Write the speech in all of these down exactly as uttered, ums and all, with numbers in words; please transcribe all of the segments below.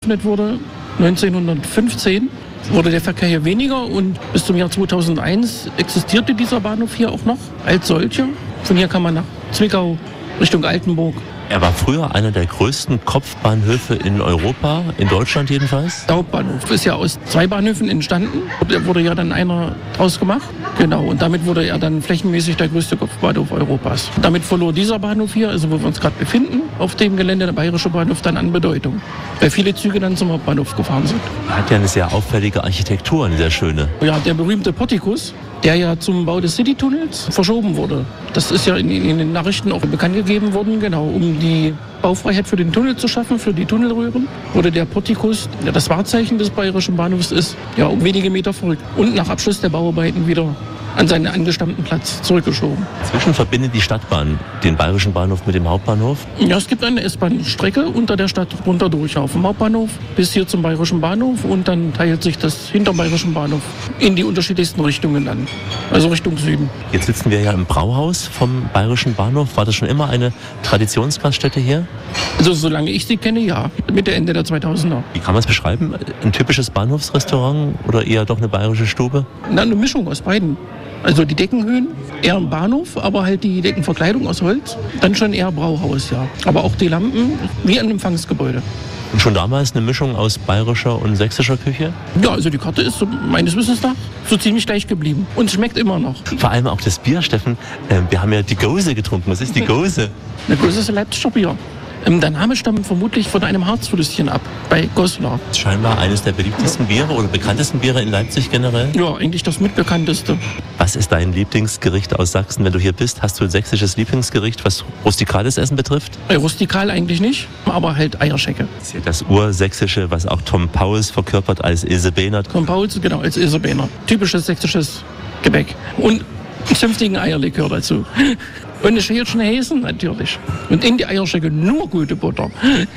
eröffnet wurde, neunzehnhundertfünfzehn, wurde der Verkehr hier weniger und bis zum Jahr zweitausendeins existierte dieser Bahnhof hier auch noch als solcher. Von hier kann man nach Zwickau Richtung Altenburg. Er war früher einer der größten Kopfbahnhöfe in Europa, in Deutschland jedenfalls. Der Hauptbahnhof ist ja aus zwei Bahnhöfen entstanden. Da wurde ja dann einer draus gemacht. Genau, und damit wurde er dann flächenmäßig der größte Kopfbahnhof Europas. Damit verlor dieser Bahnhof hier, also wo wir uns gerade befinden, auf dem Gelände der Bayerische Bahnhof, dann an Bedeutung. Weil viele Züge dann zum Hauptbahnhof gefahren sind. Er hat ja eine sehr auffällige Architektur, eine sehr schöne. Ja, der berühmte Portikus, der ja zum Bau des Citytunnels verschoben wurde. Das ist ja in, in den Nachrichten auch bekannt gegeben worden, genau, um die Baufreiheit für den Tunnel zu schaffen, für die Tunnelröhren, wurde der Portikus, der das Wahrzeichen des Bayerischen Bahnhofs ist, ja, um wenige Meter verrückt und nach Abschluss der Bauarbeiten wieder an seinen angestammten Platz zurückgeschoben. Inzwischen verbindet die Stadtbahn den Bayerischen Bahnhof mit dem Hauptbahnhof? Ja, es gibt eine S-Bahn-Strecke unter der Stadt runter durch, auf dem Hauptbahnhof bis hier zum Bayerischen Bahnhof und dann teilt sich das hinter dem Bayerischen Bahnhof in die unterschiedlichsten Richtungen an, also Richtung Süden. Jetzt sitzen wir ja im Brauhaus vom Bayerischen Bahnhof. War das schon immer eine Traditionsgaststätte hier? Also solange ich sie kenne, ja, Mitte, Ende der zweitausender. Wie kann man es beschreiben? Ein typisches Bahnhofsrestaurant oder eher doch eine bayerische Stube? Na, eine Mischung aus beiden. Also die Deckenhöhen, eher ein Bahnhof, aber halt die Deckenverkleidung aus Holz. Dann schon eher Brauhaus, ja. Aber auch die Lampen wie ein Empfangsgebäude. Und schon damals eine Mischung aus bayerischer und sächsischer Küche? Ja, also die Karte ist so, meines Wissens nach so ziemlich gleich geblieben. Und es schmeckt immer noch. Vor allem auch das Bier, Steffen. Äh, wir haben ja die Gose getrunken. Was ist die Gose? Eine Gose ist ein Leipziger Bier. Der Name stammt vermutlich von einem Harzwürstchen ab, bei Goslar. Scheinbar eines der beliebtesten Biere oder bekanntesten Biere in Leipzig generell? Ja, eigentlich das mitbekannteste. Was ist dein Lieblingsgericht aus Sachsen, wenn du hier bist? Hast du ein sächsisches Lieblingsgericht, was rustikales Essen betrifft? Bei rustikal eigentlich nicht, aber halt Eierschecke. Das ist ja das Ursächsische, was auch Tom Pauls verkörpert als Ilse Behnert. Tom Pauls, genau, als Ilse Behnert. Typisches sächsisches Gebäck. Und einen zünftigen Eierlikör dazu. Und eine Schälchen Häsen natürlich. Und in die Eierschecke nur gute Butter.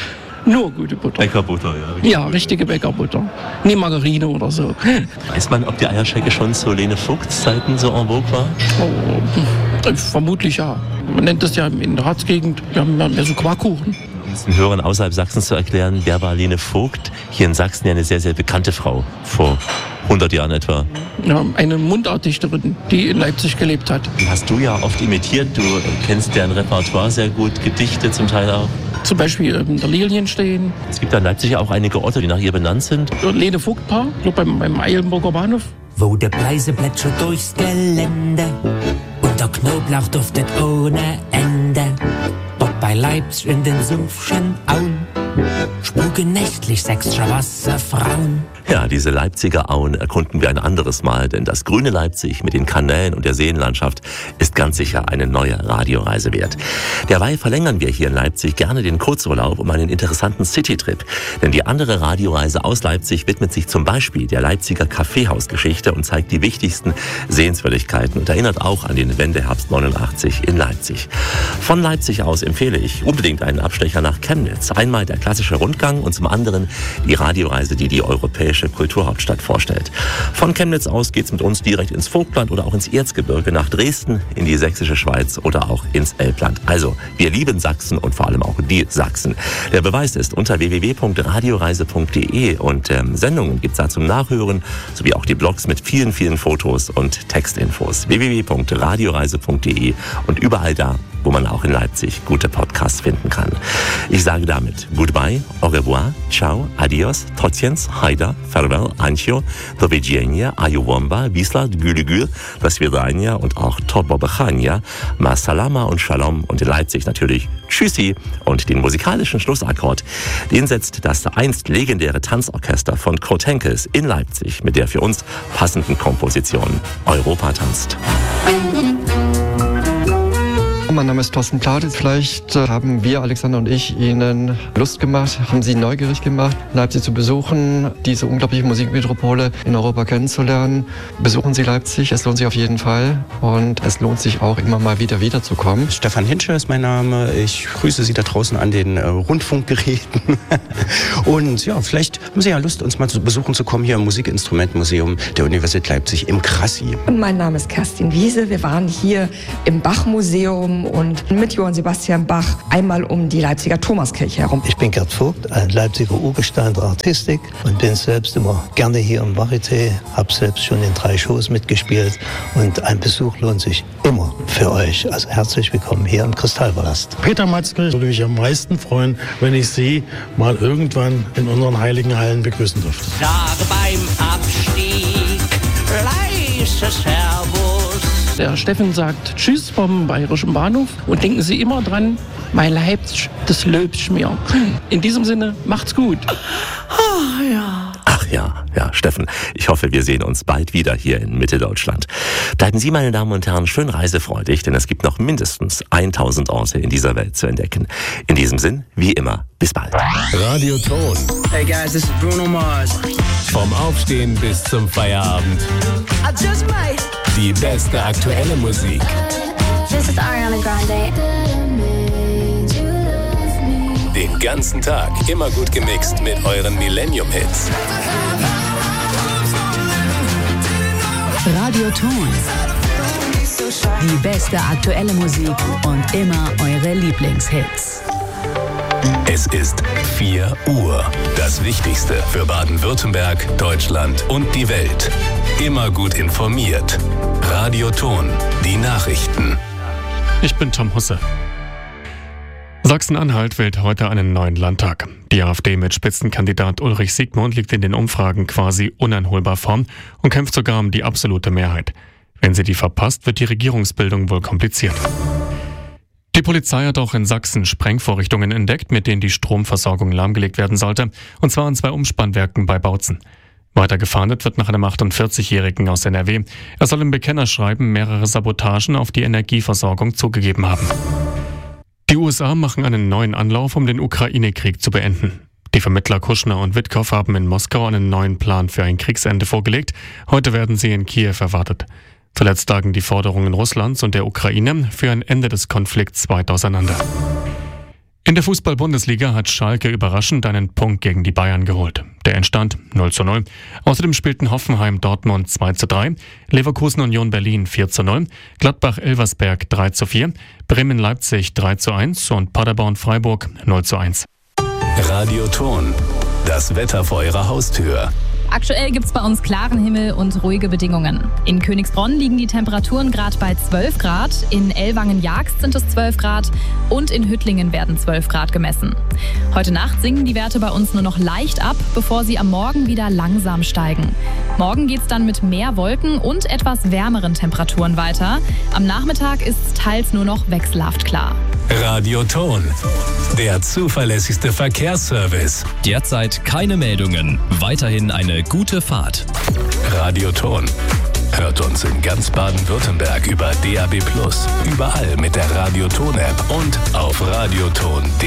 Nur gute Butter. Bäckerbutter, ja. Ja, richtige Bäckerbutter. Nie Margarine oder so. Weiß man, ob die Eierschecke schon zu Lene Vogts Zeiten so en vogue war? Oh, vermutlich ja. Man nennt das ja in der Harzgegend, wir haben ja mehr so Quarkkuchen. Um es den Hörern außerhalb Sachsens zu erklären, wer war Lene Vogt? Hier in Sachsen ja eine sehr, sehr bekannte Frau. Vor hundert Jahren etwa. Ja, eine Mundartdichterin, die in Leipzig gelebt hat. Die hast du ja oft imitiert. Du kennst deren Repertoire sehr gut, Gedichte zum Teil auch. Zum Beispiel ähm, der Lilienstehen. Es gibt da in Leipzig auch einige Orte, die nach ihr benannt sind. Lene Vogt-Paar, ich glaube beim, beim Eilenburger Bahnhof. Wo der Preise plätschert durchs Gelände und der Knoblauch duftet ohne Ende. Dort bei Leipzig in den Suffschen Auen spuken nächtlich sächsische Wasserfrauen. Ja, diese Leipziger Auen erkunden wir ein anderes Mal, denn das grüne Leipzig mit den Kanälen und der Seenlandschaft ist ganz sicher eine neue Radioreise wert. Derweil verlängern wir hier in Leipzig gerne den Kurzurlaub um einen interessanten Citytrip, denn die andere Radioreise aus Leipzig widmet sich zum Beispiel der Leipziger Kaffeehausgeschichte und zeigt die wichtigsten Sehenswürdigkeiten und erinnert auch an den Wendeherbst neunundachtzig in Leipzig. Von Leipzig aus empfehle ich unbedingt einen Abstecher nach Chemnitz. Einmal der klassische Rundgang und zum anderen die Radioreise, die die europäische Kulturhauptstadt vorstellt. Von Chemnitz aus geht's mit uns direkt ins Vogtland oder auch ins Erzgebirge, nach Dresden, in die sächsische Schweiz oder auch ins Elbland. Also, wir lieben Sachsen und vor allem auch die Sachsen. Der Beweis ist unter w w w punkt radioreise punkt d e und ähm, Sendungen gibt's da zum Nachhören, sowie auch die Blogs mit vielen, vielen Fotos und Textinfos. w w w punkt radioreise punkt d e und überall da, wo man auch in Leipzig gute Podcasts finden kann. Ich sage damit Goodbye, au revoir, ciao, adios, trociens, hajda, farewell, ancio, do widzenia, ayuwomba, wisla, gülügül, das Vidania und auch torbobechania, ma salama und shalom und in Leipzig natürlich tschüssi und den musikalischen Schlussakkord, den setzt das einst legendäre Tanzorchester von Kurt Henkels in Leipzig mit der für uns passenden Komposition Europa tanzt. Mein Name ist Thorsten Plate. Vielleicht äh, haben wir, Alexander und ich, Ihnen Lust gemacht, haben Sie neugierig gemacht, Leipzig zu besuchen, diese unglaubliche Musikmetropole in Europa kennenzulernen. Besuchen Sie Leipzig, es lohnt sich auf jeden Fall und es lohnt sich auch immer mal wieder wiederzukommen. Stefan Hinscher ist mein Name. Ich grüße Sie da draußen an den äh, Rundfunkgeräten. Und ja, vielleicht haben Sie ja Lust, uns mal zu besuchen zu kommen hier im Musikinstrumentenmuseum der Universität Leipzig im Krassi. Und mein Name ist Kerstin Wiese. Wir waren hier im Bach-Museum herum und mit Johann Sebastian Bach einmal um die Leipziger Thomaskirche herum. Ich bin Gerd Vogt, ein Leipziger Urgestein der Artistik und bin selbst immer gerne hier im Varieté, habe selbst schon in drei Shows mitgespielt und ein Besuch lohnt sich immer für euch. Also herzlich willkommen hier im Kristallpalast. Peter Matzke würde mich am meisten freuen, wenn ich Sie mal irgendwann in unseren heiligen Hallen begrüßen dürfte. Sag beim Abstieg leise Servus. Der Steffen sagt Tschüss vom Bayerischen Bahnhof und denken Sie immer dran, mein Leipzig, das löbst mir. In diesem Sinne, macht's gut. Oh, ja. Ach ja, ja, Steffen, ich hoffe, wir sehen uns bald wieder hier in Mitteldeutschland. Bleiben Sie, meine Damen und Herren, schön reisefreudig, denn es gibt noch mindestens tausend Orte in dieser Welt zu entdecken. In diesem Sinn, wie immer, bis bald. Radio Ton. Hey guys, this is Bruno Mars. Vom Aufstehen bis zum Feierabend. I just might. Die beste aktuelle Musik. This is Ariana Grande. Den ganzen Tag immer gut gemixt mit euren Millennium-Hits. Radio Ton. Die beste aktuelle Musik und immer eure Lieblingshits. Es ist vier Uhr. Das Wichtigste für Baden-Württemberg, Deutschland und die Welt. Immer gut informiert. Radio Ton. Die Nachrichten. Ich bin Tom Husse. Sachsen-Anhalt wählt heute einen neuen Landtag. Die AfD mit Spitzenkandidat Ulrich Siegmund liegt in den Umfragen quasi uneinholbar vorn und kämpft sogar um die absolute Mehrheit. Wenn sie die verpasst, wird die Regierungsbildung wohl kompliziert. Die Polizei hat auch in Sachsen Sprengvorrichtungen entdeckt, mit denen die Stromversorgung lahmgelegt werden sollte, und zwar an zwei Umspannwerken bei Bautzen. Weiter gefahndet wird nach einem achtundvierzigjährigen aus N R W. Er soll im Bekennerschreiben mehrere Sabotagen auf die Energieversorgung zugegeben haben. Die U S A machen einen neuen Anlauf, um den Ukraine-Krieg zu beenden. Die Vermittler Kushner und Witkow haben in Moskau einen neuen Plan für ein Kriegsende vorgelegt. Heute werden sie in Kiew erwartet. Zuletzt lagen die Forderungen Russlands und der Ukraine für ein Ende des Konflikts weit auseinander. In der Fußball-Bundesliga hat Schalke überraschend einen Punkt gegen die Bayern geholt. Der Endstand null zu null. Außerdem spielten Hoffenheim Dortmund zwei zu drei, Leverkusen Union Berlin vier zu null, Gladbach Elversberg drei zu vier, Bremen Leipzig drei zu eins und Paderborn Freiburg null zu eins. Radio Ton. Das Wetter vor Ihrer Haustür. Aktuell gibt es bei uns klaren Himmel und ruhige Bedingungen. In Königsbronn liegen die Temperaturen gerade bei zwölf Grad, in Ellwangen-Jagst sind es zwölf Grad und in Hüttlingen werden zwölf Grad gemessen. Heute Nacht sinken die Werte bei uns nur noch leicht ab, bevor sie am Morgen wieder langsam steigen. Morgen geht es dann mit mehr Wolken und etwas wärmeren Temperaturen weiter. Am Nachmittag ist es teils nur noch wechselhaft klar. Radio Ton. Der zuverlässigste Verkehrsservice. Derzeit keine Meldungen. Weiterhin eine gute Fahrt. Radio Ton. Hört uns in ganz Baden-Württemberg über D A B plus, überall mit der Radio Ton App und auf radioton punkt de.